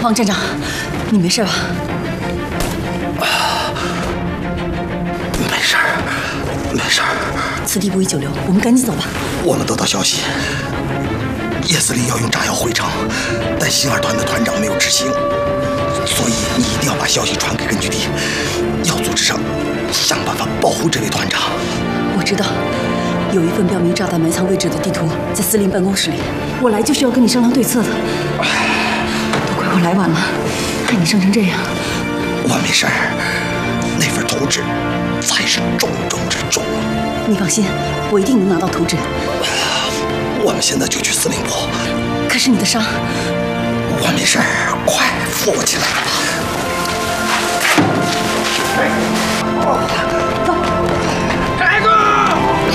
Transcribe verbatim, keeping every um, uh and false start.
王站长，你没事吧？ 没事儿，没事儿。 此地不宜久留，我们赶紧走吧。 我们得到消息，叶司令要用炸药回城，但新二团的团长没有执行，所以你一定要把消息传给根据地，要组织上想办法保护这位团长。 我知道，有一份标明炸弹埋藏位置的地图在司令办公室里，我来就是要跟你商量对策的。都怪我来晚了，害你伤成这样。 我没事儿，那份图纸才是重中之重。 你放心，我一定能拿到图纸。 我们现在就去司令部。 可是你的伤…… 我没事儿，快扶我起来。